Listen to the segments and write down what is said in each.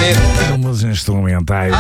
Umas instrumentais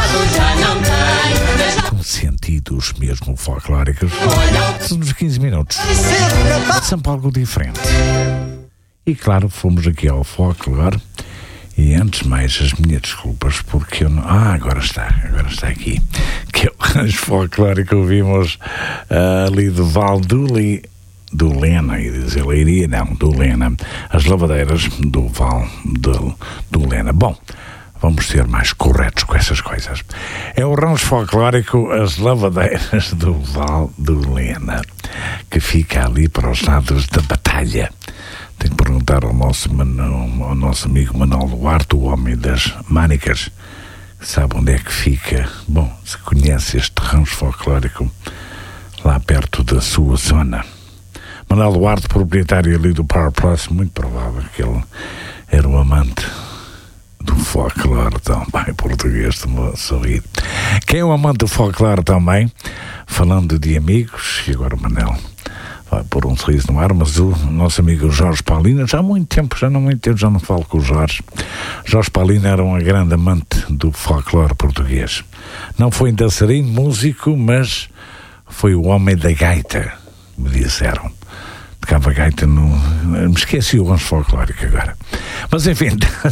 com sentidos mesmo folclóricos. Nos 15 minutos. Sempre algo diferente. E claro, fomos aqui ao folclore. E antes mais, as minhas desculpas, porque eu não... agora está aqui. Que é o rancho folclórico que ouvimos ali do Val do Lena, e dizer Leiria, não, do Lena. As lavadeiras do Val do Lena. Bom, vamos ser mais corretos com essas coisas. É o rancho folclórico As Lavadeiras do Val do Lena, que fica ali para os lados da Batalha. Tenho que perguntar ao nosso amigo Manuel Duarte, o homem das Mânicas, que sabe onde é que fica. Bom, se conhece este rancho folclórico lá perto da sua zona. Manuel Duarte, proprietário ali do Power Plus, muito provável que ele era o amante do folclore também, português, estou a sorrir. Quem é o amante do folclore também, falando de amigos, e agora o Manel vai pôr um sorriso no ar, mas o nosso amigo Jorge Paulino, já há muito tempo, já não falo com o Jorge. Jorge Paulino era um grande amante do folclore português. Não foi dançarino, músico, mas foi o homem da gaita, me disseram. Tocava gaita me esqueci o rancho folclórico agora. Mas enfim,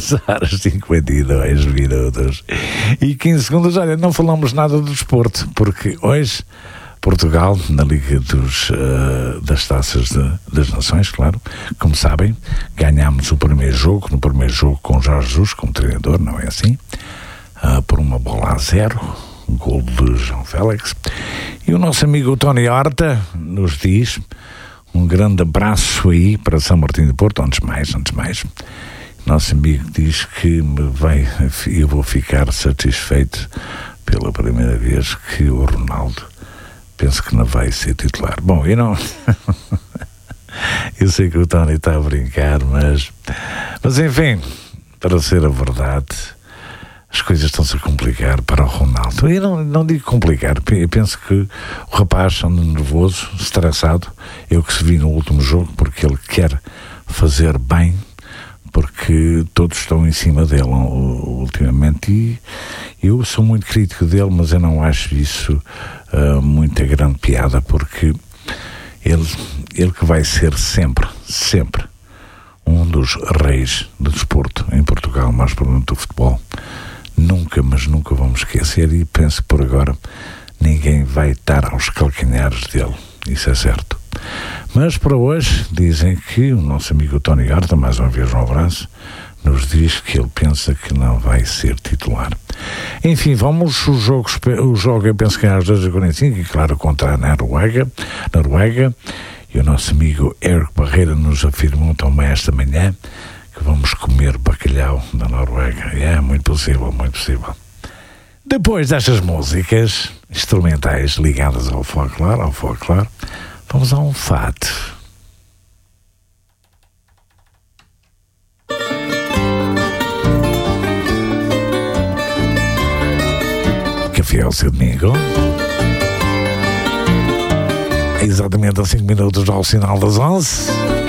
10h52 minutos e 15 segundos. Olha, não falamos nada do desporto, porque hoje Portugal, na Liga das Taças das Nações, claro, como sabem, ganhámos no primeiro jogo com Jorge Jesus como treinador, não é assim? Por 1-0, gol de João Félix. E o nosso amigo Tony Horta nos diz, um grande abraço aí para São Martinho de Porto, antes mais, nosso amigo diz que eu vou ficar satisfeito pela primeira vez que o Ronaldo penso que não vai ser titular. Bom, eu não... eu sei que o Tony está a brincar, mas enfim, para ser a verdade, as coisas estão-se a complicar para o Ronaldo. Eu não digo complicar, eu penso que o rapaz anda nervoso, estressado, eu que se vi no último jogo, porque ele quer fazer bem, porque todos estão em cima dele ultimamente, e eu sou muito crítico dele, mas eu não acho isso muita grande piada, porque ele que vai ser sempre um dos reis do desporto em Portugal, mais provavelmente do futebol. Nunca vamos esquecer, e penso que por agora ninguém vai estar aos calcanhares dele, isso é certo. Mas para hoje dizem que o nosso amigo Tony Horta, mais uma vez um abraço, nos diz que ele pensa que não vai ser titular. Enfim, vamos o jogo eu penso que é às 2h45, e claro, contra a Noruega, e o nosso amigo Érico Barreira nos afirmou também esta manhã que vamos comer bacalhau da Noruega. É muito possível. Depois destas músicas instrumentais ligadas ao folclore, vamos a um fado. Café ao seu domingo. É exatamente a 5 minutos ao sinal das 11.